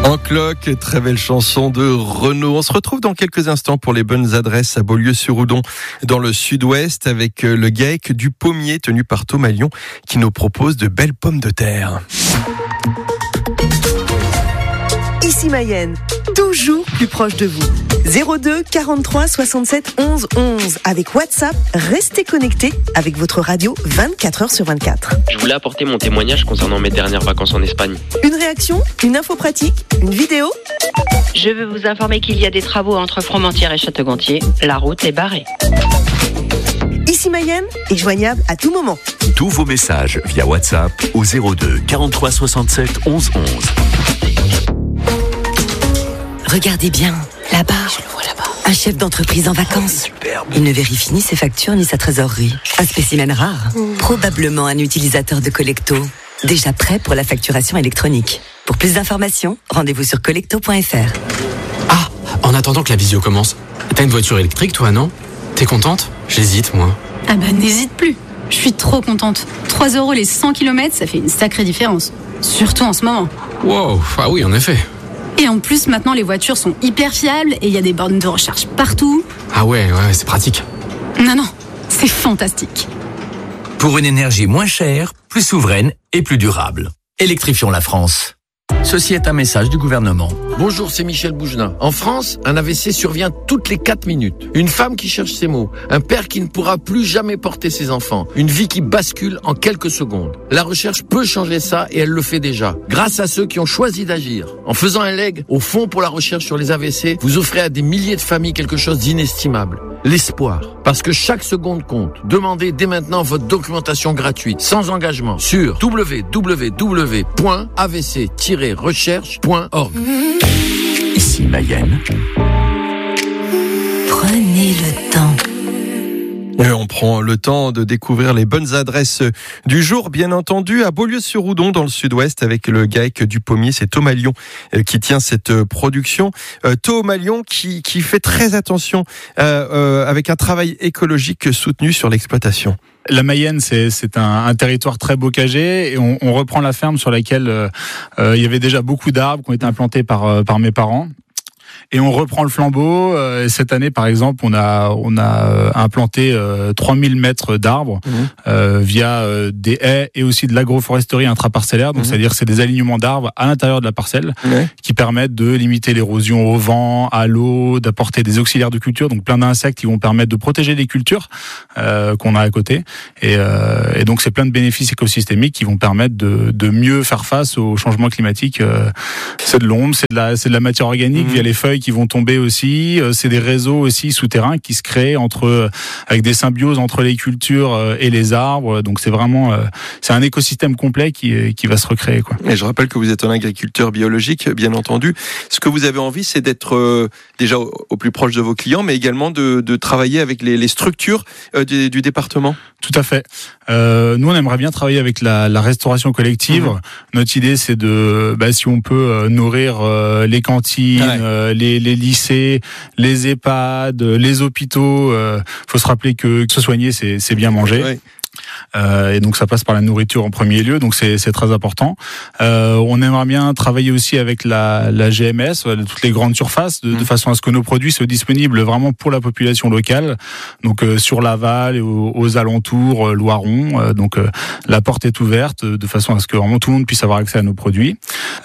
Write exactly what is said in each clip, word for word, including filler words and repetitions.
En cloque, très belle chanson de Renaud. On se retrouve dans quelques instants pour les bonnes adresses à Beaulieu-sur-Oudon, dans le sud-ouest, avec le GAEC du Pommier, tenu par Thomas Lyon, qui nous propose de belles pommes de terre. Ici Mayenne, toujours plus proche de vous. zéro deux quarante-trois soixante-sept onze onze. Avec WhatsApp, restez connectés avec votre radio vingt-quatre heures sur vingt-quatre. Je voulais apporter mon témoignage concernant mes dernières vacances en Espagne. Une réaction, une info pratique, une vidéo. Je veux vous informer qu'il y a des travaux entre Fromentieres et Château-Gontier. La route est barrée. Ici Mayenne est joignable à tout moment. Tous vos messages via WhatsApp au zéro deux quarante-trois soixante-sept onze onze. Regardez bien, là-bas, Je le vois là-bas. un chef d'entreprise en vacances. Il ne vérifie ni ses factures ni sa trésorerie. Un spécimen rare, mmh. probablement un utilisateur de Collecto, déjà prêt pour la facturation électronique. Pour plus d'informations, rendez-vous sur collecto point f r. Ah, en attendant que la visio commence, t'as une voiture électrique toi, non ? T'es contente ? J'hésite, moi. Ah bah n'hésite plus, je suis trop contente. trois euros les cent kilomètres, ça fait une sacrée différence. Surtout en ce moment. Wow, ah oui, en effet. Et en plus, maintenant, les voitures sont hyper fiables et il y a des bornes de recharge partout. Ah ouais, ouais, c'est pratique. Non, non, c'est fantastique. Pour une énergie moins chère, plus souveraine et plus durable. Électrifions la France. Ceci est un message du gouvernement. Bonjour, c'est Michel Bougelin. En France, un A V C survient toutes les quatre minutes. Une femme qui cherche ses mots. Un père qui ne pourra plus jamais porter ses enfants. Une vie qui bascule en quelques secondes. La recherche peut changer ça et elle le fait déjà. Grâce à ceux qui ont choisi d'agir. En faisant un leg au Fonds pour la recherche sur les A V C, vous offrez à des milliers de familles quelque chose d'inestimable. L'espoir. Parce que chaque seconde compte. Demandez dès maintenant votre documentation gratuite, sans engagement, sur w w w point a v c tiret recherche point org. Ici Mayenne. Prenez le temps. Et on prend le temps de découvrir les bonnes adresses du jour, bien entendu, à Beaulieu-sur-Oudon, dans le sud-ouest, avec le GAEC du Pommier. C'est Thomas Lyon qui tient cette production. Euh, Thomas Lyon qui, qui fait très attention euh, euh, avec un travail écologique soutenu sur l'exploitation. La Mayenne, c'est, c'est un, un territoire très bocagé et on, on reprend la ferme sur laquelle euh, euh, il y avait déjà beaucoup d'arbres qui ont été implantés par, euh, par mes parents. Et on reprend le flambeau. Euh, cette année, par exemple, on a on a implanté euh, trois mille mètres d'arbres mmh. euh, via euh, des haies et aussi de l'agroforesterie intraparcellaire. Donc, mmh. c'est-à-dire que c'est des alignements d'arbres à l'intérieur de la parcelle mmh. qui permettent de limiter l'érosion au vent, à l'eau, d'apporter des auxiliaires de culture, donc plein d'insectes qui vont permettre de protéger les cultures euh, qu'on a à côté. Et, euh, et donc, c'est plein de bénéfices écosystémiques qui vont permettre de, de mieux faire face au changement climatique. Euh, c'est de l'ombre, c'est de la c'est de la matière organique mmh. via les feuilles qui vont tomber aussi. C'est des réseaux aussi souterrains qui se créent entre, avec des symbioses entre les cultures et les arbres. Donc c'est vraiment, c'est un écosystème complet qui, qui va se recréer, quoi. Et je rappelle que vous êtes un agriculteur biologique, bien entendu. Ce que vous avez envie, c'est d'être euh, déjà au, au plus proche de vos clients, mais également de, de travailler avec les, les structures euh, du, du département. Tout à fait. Euh, nous, on aimerait bien travailler avec la, la restauration collective. Mmh. Notre idée, c'est de, bah, si on peut euh, nourrir euh, les cantines, ouais. euh, les, les lycées, les EHPAD, les hôpitaux. Euh, faut se rappeler que, que se soigner, c'est, c'est bien manger. Ouais. Euh, et donc ça passe par la nourriture en premier lieu, donc c'est, c'est très important. Euh, on aimerait bien travailler aussi avec la, la G M S, toutes les grandes surfaces, de, mmh. de façon à ce que nos produits soient disponibles vraiment pour la population locale, donc euh, sur Laval et aux, aux alentours, euh, Loiron. Euh, donc euh, la porte est ouverte de façon à ce que vraiment tout le monde puisse avoir accès à nos produits.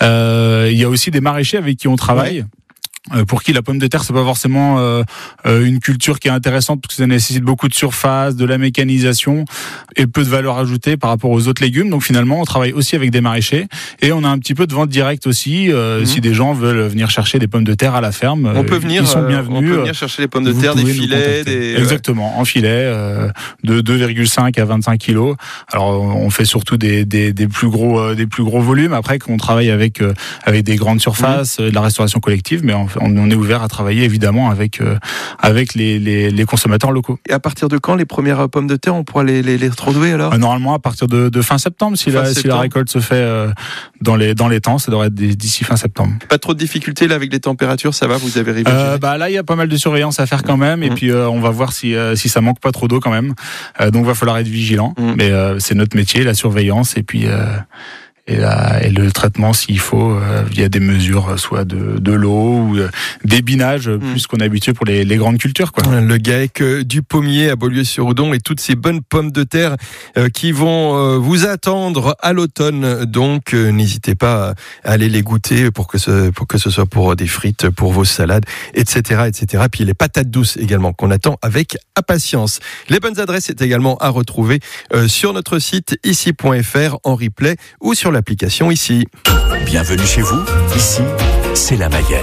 Euh, il y a aussi des maraîchers avec qui on travaille. Ouais. Pour qui la pomme de terre, c'est pas forcément euh, une culture qui est intéressante parce que ça nécessite beaucoup de surface, de la mécanisation et peu de valeur ajoutée par rapport aux autres légumes. Donc finalement, on travaille aussi avec des maraîchers et on a un petit peu de vente directe aussi. Euh, mmh. Si des gens veulent venir chercher des pommes de terre à la ferme, on peut venir, ils sont bienvenus. On peut venir chercher les pommes de terre, des filets, des... exactement, en filet euh, de deux virgule cinq à vingt-cinq kilos. Alors on fait surtout des, des, des plus gros, euh, des plus gros volumes. Après, qu'on travaille avec euh, avec des grandes surfaces, mmh. euh, de la restauration collective, mais en fait, on est ouvert à travailler évidemment avec euh, avec les, les les consommateurs locaux. Et à partir de quand les premières pommes de terre, on pourra les les, les retrouver alors ? euh, Normalement à partir de, de fin septembre, si fin la septembre. si la récolte se fait euh, dans les dans les temps, ça devrait être d'ici fin septembre. Pas trop de difficultés là avec les températures, ça va, vous avez réussi euh, Bah là il y a pas mal de surveillance à faire quand même, mmh. et puis euh, on va voir si euh, si ça manque pas trop d'eau quand même. Euh, donc va falloir être vigilant, mmh. mais euh, c'est notre métier, la surveillance, et puis. Euh, et, la, et le traitement s'il faut euh, via des mesures soit de, de l'eau ou euh, des binages mmh. plus qu'on est habitué pour les, les grandes cultures, quoi. Le GAEC du Pommier à Beaulieu-sur-Oudon et toutes ces bonnes pommes de terre euh, qui vont euh, vous attendre à l'automne. Donc euh, n'hésitez pas à aller les goûter pour que ce, pour que ce soit pour des frites, pour vos salades, et cetera, et cetera. Puis les patates douces également qu'on attend avec impatience. Les bonnes adresses est également à retrouver euh, sur notre site ici point f r en replay ou sur l'application Ici. Bienvenue chez vous. Ici, c'est la Mayenne.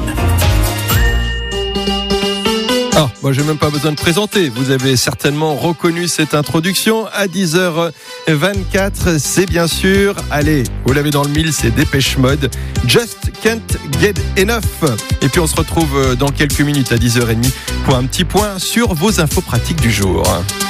Ah, moi j'ai même pas besoin de présenter. Vous avez certainement reconnu cette introduction. À dix heures vingt-quatre, c'est bien sûr, allez, vous l'avez dans le mille, c'est Dépêche Mode. Just Can't Get Enough. Et puis on se retrouve dans quelques minutes à dix heures trente pour un petit point sur vos infos pratiques du jour.